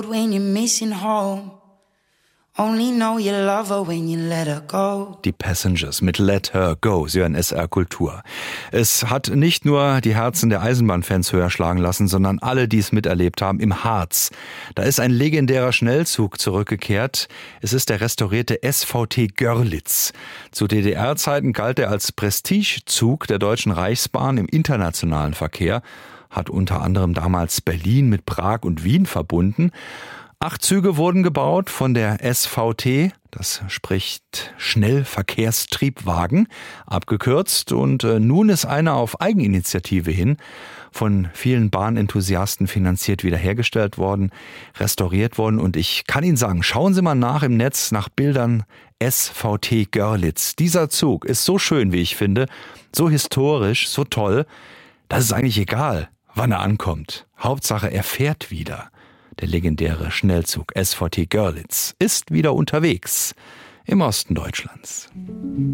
When you're missing home. Only know you love her when you let her go. Die Passengers mit Let Her Go, Sie hören SR Kultur. Es hat nicht nur die Herzen der Eisenbahnfans höher schlagen lassen, sondern alle, die es miterlebt haben, im Harz. Da ist ein legendärer Schnellzug zurückgekehrt. Es ist der restaurierte SVT Görlitz. Zu DDR-Zeiten galt er als Prestigezug der Deutschen Reichsbahn im internationalen Verkehr, hat unter anderem damals Berlin mit Prag und Wien verbunden. 8 Züge wurden gebaut von der SVT, das spricht Schnellverkehrstriebwagen, abgekürzt. Und nun ist einer auf Eigeninitiative hin von vielen Bahnenthusiasten finanziert wiederhergestellt worden, restauriert worden. Und ich kann Ihnen sagen, schauen Sie mal nach im Netz nach Bildern SVT Görlitz. Dieser Zug ist so schön, wie ich finde, so historisch, so toll, dass es eigentlich egal, wann er ankommt. Hauptsache, er fährt wieder. Der legendäre Schnellzug SVT Görlitz ist wieder unterwegs im Osten Deutschlands.